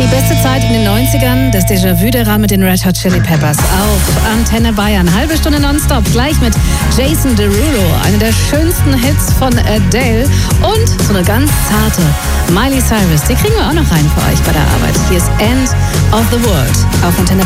Die beste Zeit in den 90ern, das Déjà-vu der Rahmen mit den Red Hot Chili Peppers auf Antenne Bayern. Halbe Stunde nonstop, gleich mit Jason Derulo, einer der schönsten Hits von Adele und so eine ganz zarte Miley Cyrus. Die kriegen wir auch noch rein für euch bei der Arbeit. Hier ist End of the World auf Antenne